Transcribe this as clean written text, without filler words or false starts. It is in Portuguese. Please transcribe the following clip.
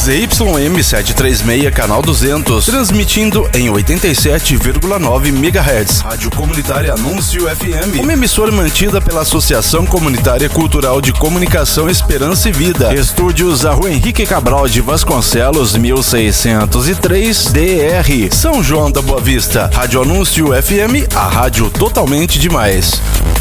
ZYM 736, canal 200, transmitindo em 87,9 MHz. Rádio Comunitária Anúncio FM, uma emissora mantida pela Associação Comunitária Cultural de Comunicação Esperança e Vida. Estúdios a Rua Henrique Cabral de Vasconcelos, 1603, DR, São João da Boa Vista. Rádio Anúncio FM, a rádio totalmente demais.